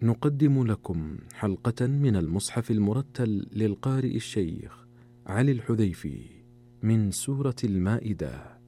نقدم لكم حلقة من المصحف المرتل للقارئ الشيخ علي الحذيفي من سورة المائدة.